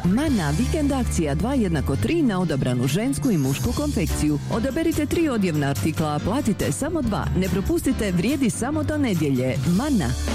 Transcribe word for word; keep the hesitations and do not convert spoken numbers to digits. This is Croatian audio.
Mana vikend akcija dva jednako tri na odabranu žensku i mušku konfekciju. Odaberite tri odjevna artikla, a platite samo dva. Ne propustite, vrijedi samo do nedjelje. Mana.